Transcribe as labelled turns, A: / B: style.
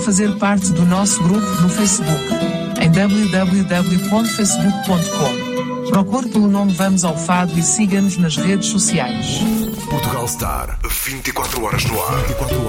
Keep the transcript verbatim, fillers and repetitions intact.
A: fazer parte do nosso grupo no Facebook, em w w w ponto facebook ponto com. Procure pelo nome Vamos ao Fado e siga-nos nas redes sociais.
B: Portugal Star, vinte e quatro horas no ar.